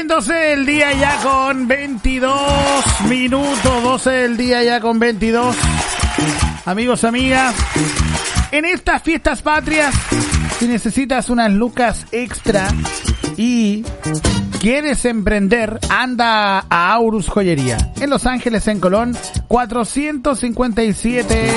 12 del día ya con 22 minutos, 12 del día ya con 22. Amigos, amigas, en estas fiestas patrias, si necesitas unas lucas extra y quieres emprender, anda a Aurus Joyería. En Los Ángeles, en Colón, 457.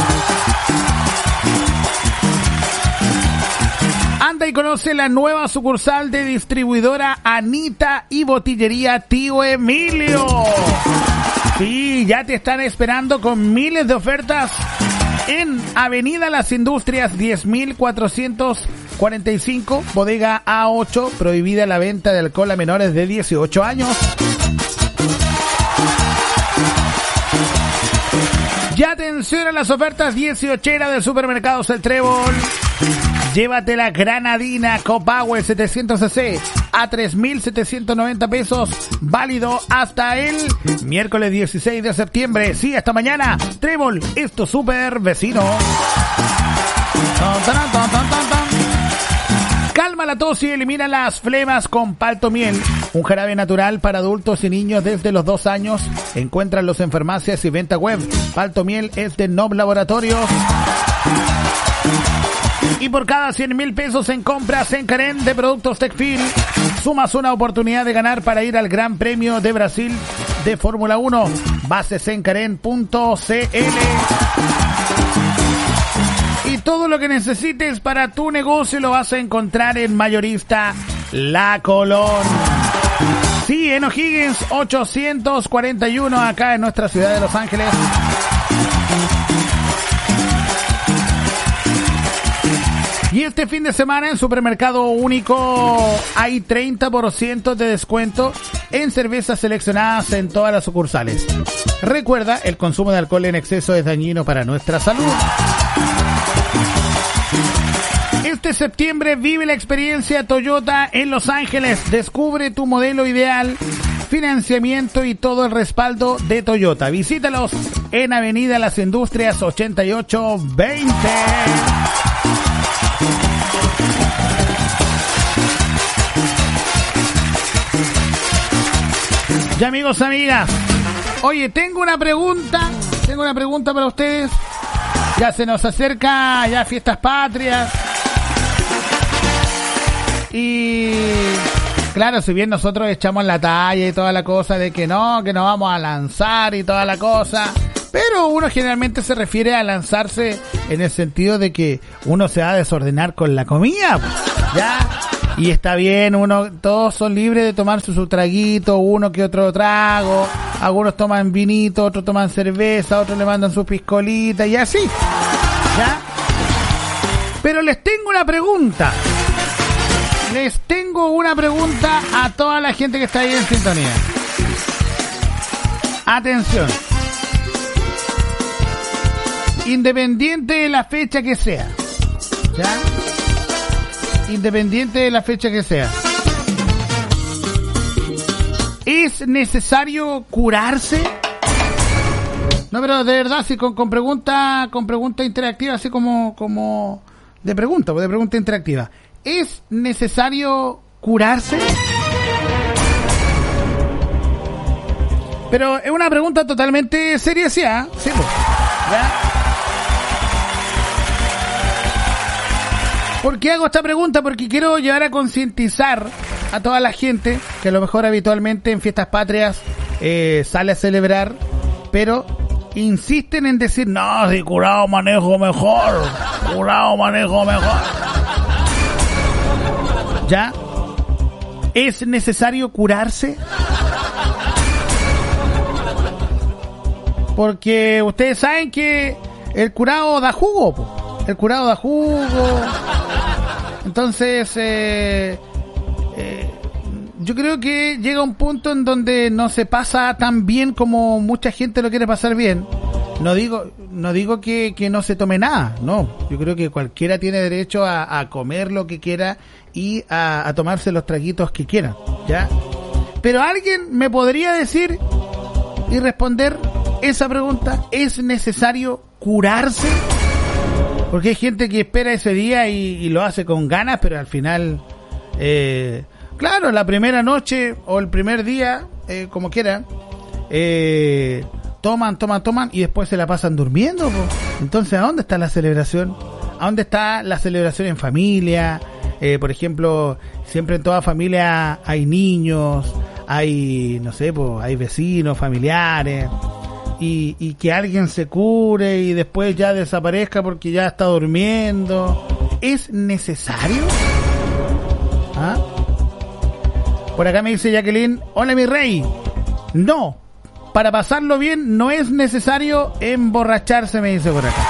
Anda y conoce la nueva sucursal de distribuidora Anita y Botillería Tío Emilio. Sí, ya te están esperando con miles de ofertas en Avenida Las Industrias 10.445, bodega A8, prohibida la venta de alcohol a menores de 18 años. Y atención a las ofertas 18eras del Supermercados El Trébol. Llévate la granadina Coppower 700cc a 3.790 pesos, válido hasta el miércoles 16 de septiembre. Sí, hasta mañana. Trébol es tu super vecino. Calma la tos y elimina las flemas con Paltomiel, un jarabe natural para adultos y niños desde los 2 años. Encuéntralos en farmacias y venta web. Paltomiel es de Nob Laboratorios. Y por cada 100,000 pesos en compras en Karen de productos Tecfil, sumas una oportunidad de ganar para ir al Gran Premio de Brasil de Fórmula 1. Bases en Karen.cl. Y todo lo que necesites para tu negocio lo vas a encontrar en Mayorista La Colón. Sí, en O'Higgins 841, acá en nuestra ciudad de Los Ángeles. Y este fin de semana en Supermercado Único hay 30% de descuento en cervezas seleccionadas en todas las sucursales. Recuerda, el consumo de alcohol en exceso es dañino para nuestra salud. Este septiembre vive la experiencia Toyota en Los Ángeles. Descubre tu modelo ideal, financiamiento y todo el respaldo de Toyota. Visítalos en Avenida Las Industrias 8820. Ya, amigos, amigas, oye, tengo una pregunta para ustedes. Ya se nos acerca ya fiestas patrias. Y claro, si bien nosotros echamos la talla y toda la cosa de que no vamos a lanzar y toda la cosa, pero uno generalmente se refiere a lanzarse en el sentido de que uno se va a desordenar con la comida, pues, ya. Y está bien, todos son libres de tomarse su traguito, uno que otro trago. Algunos toman vinito, otros toman cerveza, otros le mandan sus piscolitas y así, ¿ya? Pero les tengo una pregunta. Les tengo una pregunta a toda la gente que está ahí en sintonía. Atención. Independiente de la fecha que sea, ¿ya? Independiente de la fecha que sea, ¿es necesario curarse? No, pero de verdad, sí, con pregunta interactiva, así como de pregunta interactiva. ¿Es necesario curarse? Pero es una pregunta totalmente seria, ¿sí? ¿Ya? ¿Por qué hago esta pregunta? Porque quiero llevar a concientizar a toda la gente que a lo mejor habitualmente en fiestas patrias sale a celebrar, pero insisten en decir, no, si curado manejo mejor, ¿ya? ¿Es necesario curarse? Porque ustedes saben que el curado da jugo, po. El curado da jugo. Entonces, yo creo que llega un punto en donde no se pasa tan bien como mucha gente lo quiere pasar bien. No digo que no se tome nada, no. Yo creo que cualquiera tiene derecho a comer lo que quiera y a tomarse los traguitos que quiera, ¿ya? Pero alguien me podría decir y responder esa pregunta: ¿es necesario curarse? Porque hay gente que espera ese día y lo hace con ganas, pero al final claro, la primera noche o el primer día, como quieran, toman y después se la pasan durmiendo, po. Entonces, ¿a dónde está la celebración? ¿A dónde está la celebración en familia? Por ejemplo, siempre en toda familia hay niños, hay, no sé, pues, hay vecinos, familiares, y que alguien se cure y después ya desaparezca porque ya está durmiendo. ¿Es necesario? ¿Ah? Por acá me dice Jacqueline, hola mi rey. No, para pasarlo bien no es necesario emborracharse, me dice por acá.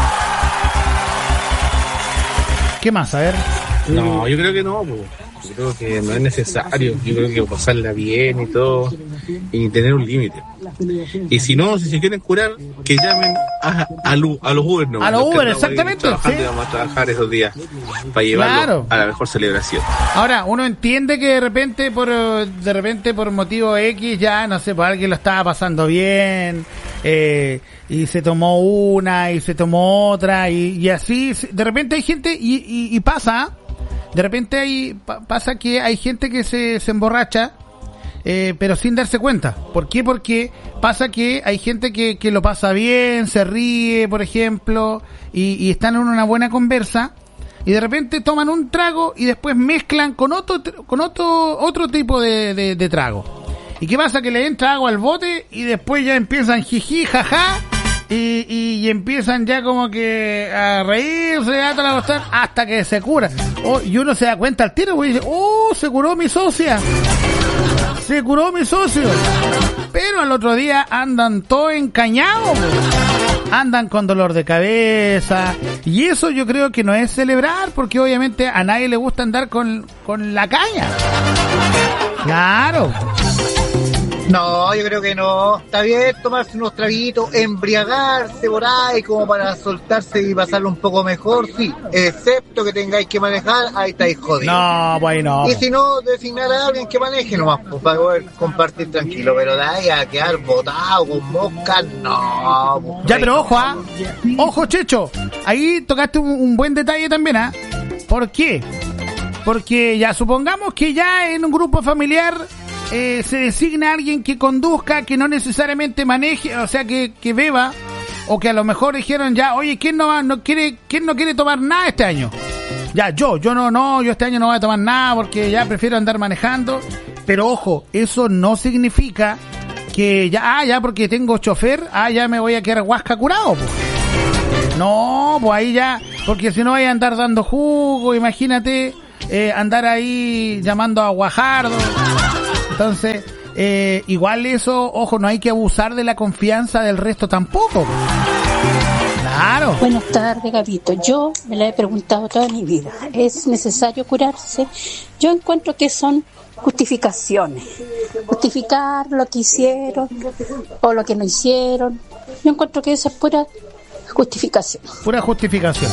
¿Qué más? A ver. No, yo creo que no, pues. Yo creo que no es necesario. Yo creo que pasarla bien y todo, y tener un límite. Y si no, si se quieren curar, que llamen a los Uber, ¿no? A los Uber, exactamente. Sí. Vamos a trabajar esos días para llevarlo a la mejor celebración. Ahora, uno entiende que de repente por motivo X ya, no sé, pues alguien lo estaba pasando bien, y se tomó una y se tomó otra y así, de repente hay gente y pasa, de repente pasa que hay gente que se emborracha, pero sin darse cuenta. ¿Por qué? Porque pasa que hay gente que lo pasa bien, se ríe, por ejemplo, y están en una buena conversa, y de repente toman un trago y después mezclan con otro tipo de trago. ¿Y qué pasa? Que le entra agua al bote y después ya empiezan jiji, jaja, y empiezan ya como que a reírse hasta que se cura. Y uno se da cuenta al tiro, y dice, se curó mi socia. Se curó mi socio. Pero al otro día andan todos encañados, andan con dolor de cabeza, y eso yo creo que no es celebrar, porque obviamente a nadie le gusta andar con la caña. Claro. No, yo creo que no. Está bien tomarse unos traguitos, embriagarse por ahí como para soltarse y pasarlo un poco mejor, sí. Excepto que tengáis que manejar, ahí estáis jodidos. No, pues no. Y si no, designar a alguien que maneje nomás, pues, para poder compartir tranquilo. Pero de ahí a quedar botado con moscas, no. Pues, ya, pero ojo, ojo, Checho. Ahí tocaste un buen detalle también, ¿Por qué? Porque ya supongamos que ya en un grupo familiar se designa a alguien que conduzca, que no necesariamente maneje, o sea, que beba, o que a lo mejor dijeron ya, oye, ¿quién no quiere tomar nada este año? Ya, yo este año no voy a tomar nada porque ya prefiero andar manejando. Pero ojo, eso no significa que ya porque tengo chofer, ya me voy a quedar huasca curado, pues. No, pues ahí ya, porque si no voy a andar dando jugo, imagínate, andar ahí llamando a Guajardo. Entonces, igual eso, ojo, no hay que abusar de la confianza del resto tampoco. Claro. Buenas tardes, Gabito. Yo me la he preguntado toda mi vida. ¿Es necesario curarse? Yo encuentro que son justificaciones. Justificar lo que hicieron o lo que no hicieron. Yo encuentro que eso es pura justificación. Pura justificación.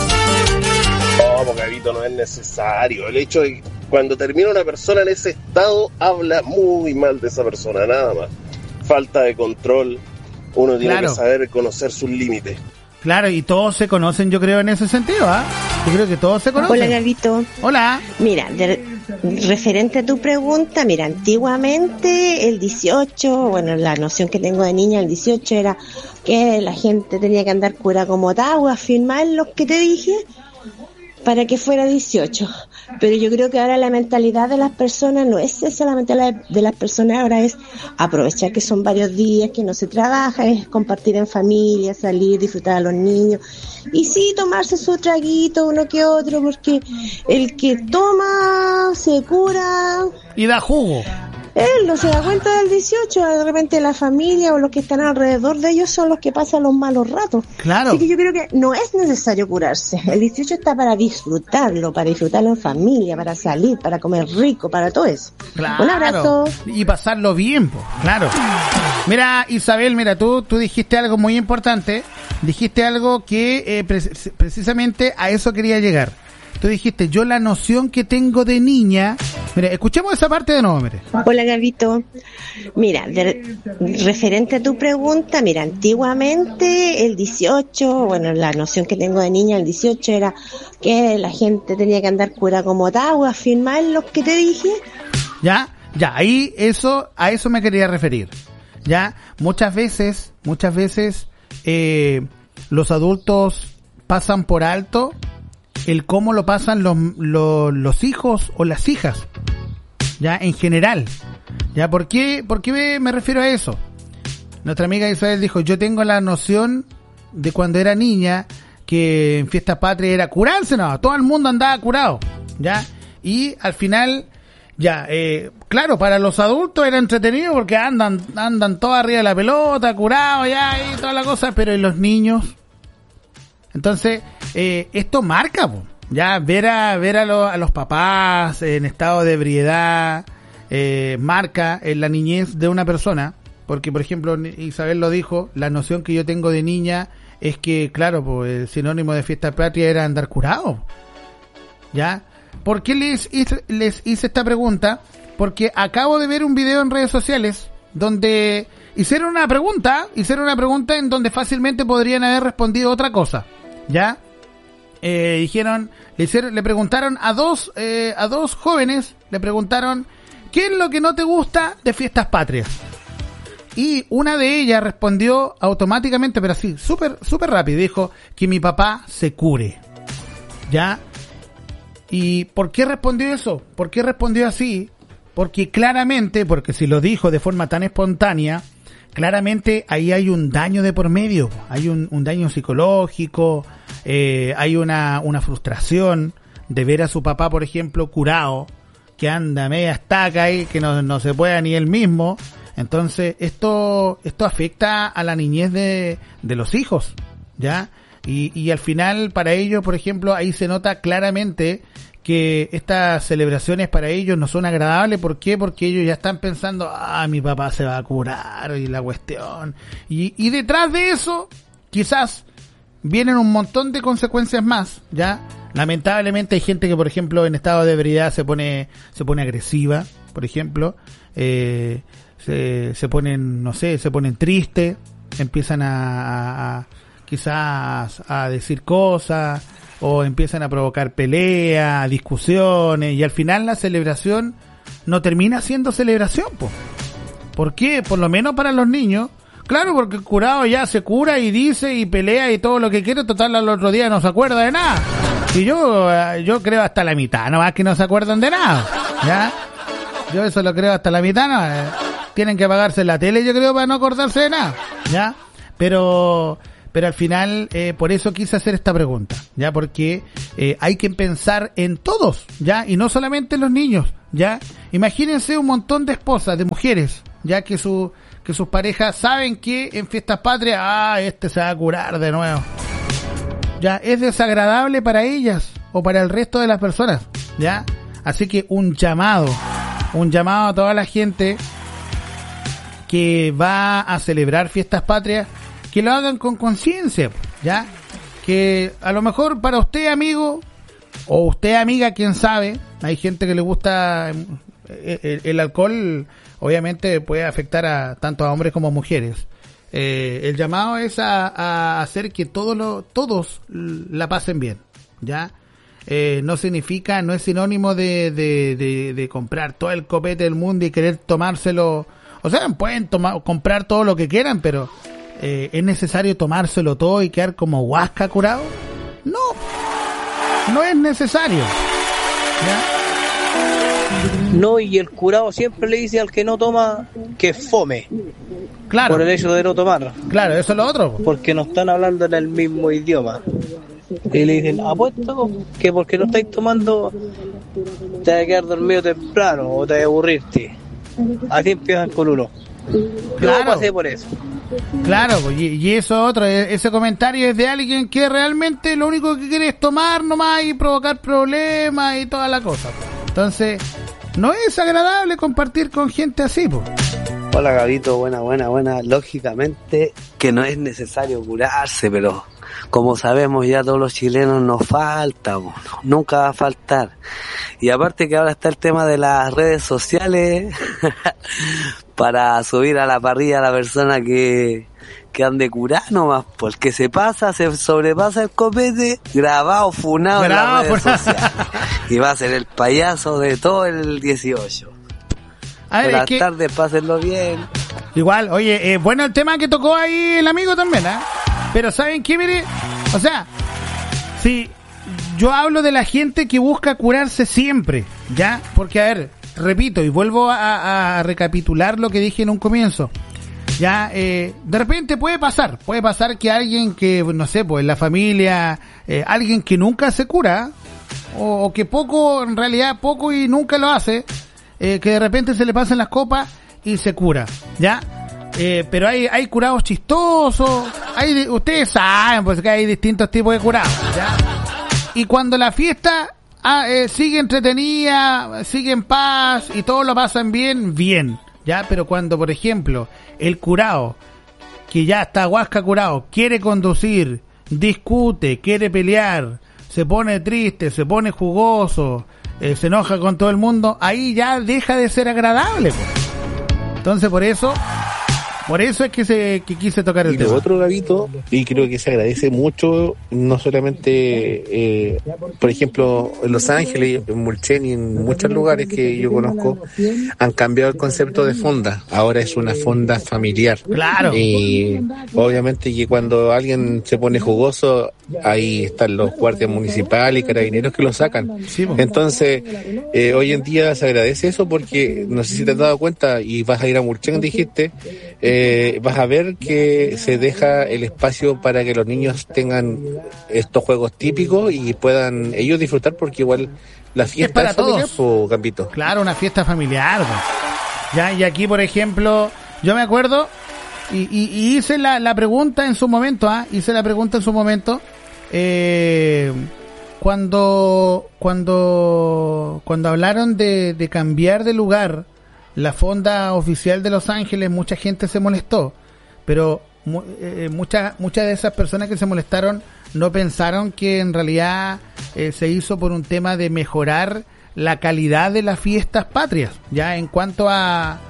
No, Gabito, no es necesario. El hecho de que cuando termina una persona en ese estado, habla muy mal de esa persona, nada más. Falta de control. Uno tiene que saber conocer sus límites. Claro, y todos se conocen, yo creo, en ese sentido, Yo creo que todos se conocen. Hola, Gabito. Hola. Mira, referente a tu pregunta, mira, antiguamente el 18, bueno, la noción que tengo de niña, el 18 era que la gente tenía que andar cura como agua, firmar lo que te dije, para que fuera 18. Pero yo creo que ahora la mentalidad de las personas no es esa, la mentalidad de las personas ahora es aprovechar que son varios días, que no se trabaja, es compartir en familia, salir, disfrutar a los niños. Y sí, tomarse su traguito, uno que otro, porque el que toma se cura. Y da jugo. Él no se da cuenta del 18, de repente la familia o los que están alrededor de ellos son los que pasan los malos ratos. Claro. Así que yo creo que no es necesario curarse. El 18 está para disfrutarlo en familia, para salir, para comer rico, para todo eso. Claro. Un abrazo. Y pasarlo bien, pues, claro. Mira, Isabel, tú dijiste algo muy importante. Dijiste algo que precisamente a eso quería llegar. Tú dijiste, yo la noción que tengo de niña... Mira, escuchemos esa parte de nuevo, mire. Hola, Gabito. Mira, referente a tu pregunta, mira, antiguamente el 18, bueno, la noción que tengo de niña, el 18 era que la gente tenía que andar cura como agua, firmar lo que te dije, Ya, ahí a eso me quería referir. Ya, muchas veces, los adultos pasan por alto el cómo lo pasan los hijos o las hijas. Ya, en general. Ya, ¿por qué me refiero a eso? Nuestra amiga Isabel dijo, yo tengo la noción de cuando era niña que en fiestas patrias era curarse, no, todo el mundo andaba curado, ya, y al final, ya, claro, para los adultos era entretenido porque andan todos arriba de la pelota, curados, ya, y toda la cosa, pero en los niños, entonces, esto marca, po, ya, ver a los papás en estado de ebriedad, marca en la niñez de una persona, porque por ejemplo Isabel lo dijo, la noción que yo tengo de niña es que, claro, pues el sinónimo de fiesta patria era andar curado, ¿ya? ¿Por qué les hice esta pregunta? Porque acabo de ver un video en redes sociales donde hicieron una pregunta en donde fácilmente podrían haber respondido otra cosa, ¿ya? Le preguntaron a dos jóvenes, le preguntaron, ¿qué es lo que no te gusta de fiestas patrias? Y una de ellas respondió automáticamente, pero así, súper rápido, dijo que mi papá se cure, ¿ya? ¿Y por qué respondió eso? ¿Por qué respondió así? Porque claramente, porque si lo dijo de forma tan espontánea, claramente ahí hay un daño de por medio, hay un daño psicológico, hay una frustración de ver a su papá, por ejemplo, curado, que anda media estaca ahí, que no se pueda ni él mismo. Entonces, esto afecta a la niñez de los hijos, ¿ya? Y al final, para ellos, por ejemplo, ahí se nota claramente que estas celebraciones para ellos no son agradables. ¿Por qué? Porque ellos ya están pensando, mi papá se va a curar y la cuestión. Y detrás de eso, quizás, vienen un montón de consecuencias más, ¿ya? Lamentablemente hay gente que, por ejemplo, en estado de ebriedad se pone agresiva, por ejemplo, se ponen tristes, empiezan a quizás a decir cosas, o empiezan a provocar peleas, discusiones, y al final la celebración no termina siendo celebración, po. ¿Por qué? Por lo menos para los niños. Claro, porque el curado ya se cura y dice y pelea y todo lo que quiere, total al otro día no se acuerda de nada. Y yo creo hasta la mitad, no más que no se acuerdan de nada, ¿ya? Yo eso lo creo hasta la mitad, ¿no? Tienen que apagarse la tele, yo creo, para no acordarse de nada, ¿ya? Pero al final, por eso quise hacer esta pregunta, ¿ya? Porque hay que pensar en todos, ¿ya? Y no solamente en los niños, ¿ya? Imagínense un montón de esposas, de mujeres, ¿ya? Que sus parejas saben que en fiestas patrias, este se va a curar de nuevo. Ya, es desagradable para ellas o para el resto de las personas, ¿ya? Así que un llamado a toda la gente que va a celebrar fiestas patrias, que lo hagan con conciencia, ¿ya? Que a lo mejor para usted, amigo, o usted, amiga, quién sabe, hay gente que le gusta el alcohol, obviamente puede afectar a tanto a hombres como a mujeres. El llamado es a hacer que todos la pasen bien, ¿ya? No es sinónimo de comprar todo el copete del mundo y querer tomárselo. O sea, pueden comprar todo lo que quieran, pero ¿es necesario tomárselo todo y quedar como huasca curado? No es necesario, ¿ya? No, y el curado siempre le dice al que no toma que fome. Claro. Por el hecho de no tomar. Claro, eso es lo otro. Porque no están hablando en el mismo idioma. Y le dicen, apuesto que porque no estáis tomando te vas a quedar dormido temprano o te vas a aburrirte. Así empiezan con uno. Yo pasé por eso. Claro, y eso otro, ese comentario es de alguien que realmente lo único que quiere es tomar nomás y provocar problemas y toda la cosa. Entonces, no es agradable compartir con gente así, pues. Hola Gabito, buena. Lógicamente que no es necesario curarse, pero como sabemos ya todos los chilenos nos falta, nunca va a faltar. Y aparte que ahora está el tema de las redes sociales para subir a la parrilla a la persona que ande curado nomás, porque se sobrepasa el copete, grabado, funado en las redes sociales. Y va a ser el payaso de todo el 18. A ver, Buenas es que tardes, pásenlo bien. igual, oye, bueno el tema que tocó ahí el amigo también, ¿eh? Pero ¿saben qué, mire? O sea, si yo hablo de la gente que busca curarse siempre, ¿ya? Porque, a ver, repito y vuelvo a recapitular lo que dije en un comienzo. Ya, de repente puede pasar que alguien que, no sé, pues en la familia, alguien que nunca se cura, o que poco, en realidad poco y nunca lo hace, que de repente se le pasan las copas y se cura, ¿ya? Pero hay curados chistosos, ustedes saben, pues que hay distintos tipos de curados, ¿ya? Y cuando la fiesta sigue entretenida, sigue en paz y todos lo pasan bien, ¿ya? Pero cuando, por ejemplo, el curado, que ya está guasca curado, quiere conducir, discute, quiere pelear, se pone triste, se pone jugoso, se enoja con todo el mundo, ahí ya deja de ser agradable, pues. Entonces por eso es que quise tocar el Y tema. lo otro, Gabito, y creo que se agradece mucho, no solamente, por ejemplo, en Los Ángeles, en Mulchen y en muchos lugares que yo conozco, han cambiado el concepto de fonda. Ahora es una fonda familiar. Claro. Y obviamente que cuando alguien se pone jugoso, ahí están los guardias municipales y carabineros que lo sacan. Sí, po. Entonces, hoy en día se agradece eso porque, no sé si te has dado cuenta, y vas a ir a Mulchen, dijiste, vas a ver que se deja el espacio para que los niños tengan estos juegos típicos y puedan ellos disfrutar, porque igual la fiesta para es familiar, todos. po, Gambito. Claro, una fiesta familiar, pues. Ya, y aquí, por ejemplo, yo me acuerdo y hice la pregunta en su momento, cuando hablaron de cambiar de lugar la fonda oficial de Los Ángeles, mucha gente se molestó, pero muchas de esas personas que se molestaron no pensaron que en realidad se hizo por un tema de mejorar la calidad de las fiestas patrias, ya en cuanto al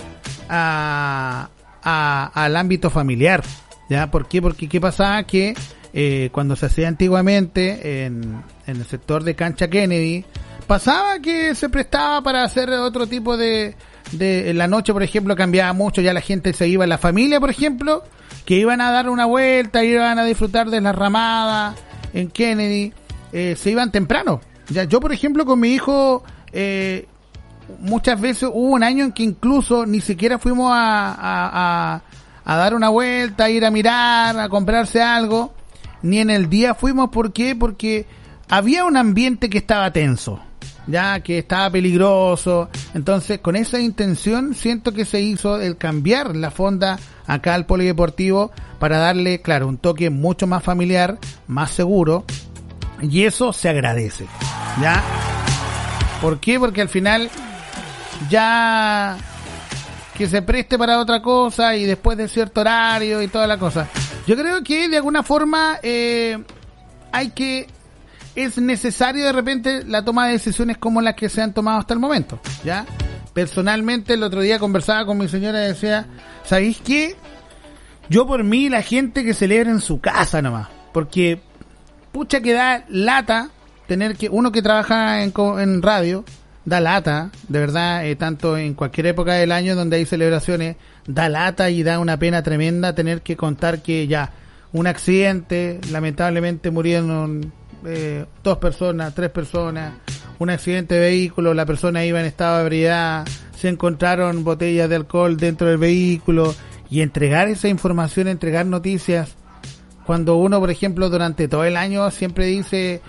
ámbito familiar, ya. ¿Por qué? Porque qué pasaba que cuando se hacía antiguamente en el sector de Cancha Kennedy, pasaba que se prestaba para hacer otro tipo de en la noche, por ejemplo, cambiaba mucho, ya la gente se iba, la familia, por ejemplo, que iban a dar una vuelta, iban a disfrutar de la ramada en Kennedy, se iban temprano. Ya yo, por ejemplo, con mi hijo, muchas veces hubo un año en que incluso ni siquiera fuimos a dar una vuelta, a ir a mirar, a comprarse algo, ni en el día fuimos. ¿Por qué? Porque había un ambiente que estaba tenso, ya que estaba peligroso. Entonces, con esa intención siento que se hizo el cambiar la fonda acá al polideportivo para darle, claro, un toque mucho más familiar, más seguro, y eso se agradece, ¿ya? ¿Por qué? Porque al final ya que se preste para otra cosa y después de cierto horario y toda la cosa. Yo creo que de alguna forma es necesario de repente la toma de decisiones como las que se han tomado hasta el momento, ¿ya? Personalmente, el otro día conversaba con mi señora y decía, ¿sabéis qué? Yo por mí, la gente que celebra en su casa nomás, porque pucha que da lata tener que, uno que trabaja en radio, da lata, de verdad, tanto en cualquier época del año donde hay celebraciones, da lata y da una pena tremenda tener que contar que ya un accidente, lamentablemente murieron 2 personas, 3 personas, un accidente de vehículo, la persona iba en estado de ebriedad, se encontraron botellas de alcohol dentro del vehículo, y entregar esa información, entregar noticias, cuando uno, por ejemplo, durante todo el año siempre dice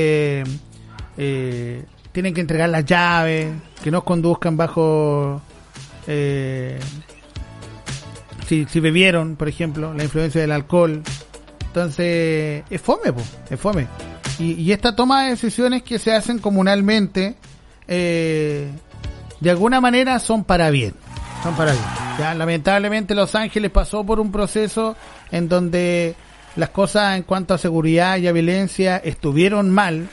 tienen que entregar las llaves, que no conduzcan bajo si bebieron, por ejemplo, la influencia del alcohol. Entonces es fome, es fome. Y esta toma de decisiones que se hacen comunalmente, de alguna manera son para bien. Ya, lamentablemente Los Ángeles pasó por un proceso en donde las cosas en cuanto a seguridad y a violencia estuvieron mal,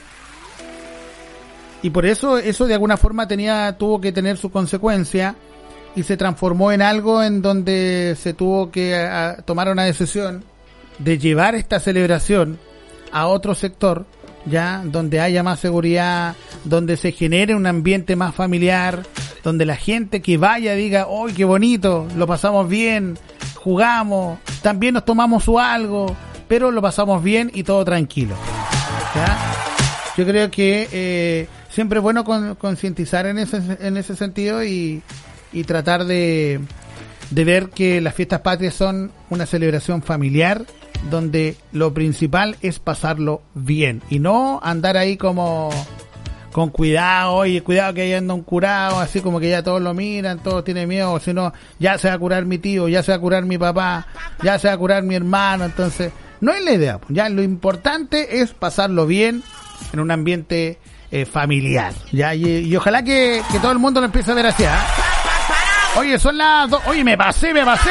y por eso de alguna forma tuvo que tener su consecuencia, y se transformó en algo en donde se tuvo que tomar una decisión de llevar esta celebración a otro sector, ya, donde haya más seguridad, donde se genere un ambiente más familiar, donde la gente que vaya diga, ¡ay, qué bonito! Lo pasamos bien, jugamos, también nos tomamos algo, pero lo pasamos bien y todo tranquilo, ¿ya? Yo creo que siempre es bueno concientizar en ese sentido y tratar de ver que las fiestas patrias son una celebración familiar donde lo principal es pasarlo bien y no andar ahí como con cuidado, oye, cuidado que ahí anda un curado, así como que ya todos lo miran, todos tienen miedo, si no, ya se va a curar mi tío, ya se va a curar mi papá, ya se va a curar mi hermano, entonces no es la idea, ya lo importante es pasarlo bien en un ambiente familiar, ya, y ojalá que todo el mundo lo empiece a ver así, ¿eh? Oye, son las 2, oye, me pasé,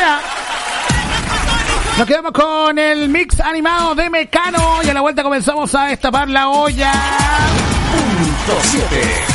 nos quedamos con el mix animado de Mecano y a la vuelta comenzamos a destapar la olla. Punto 7.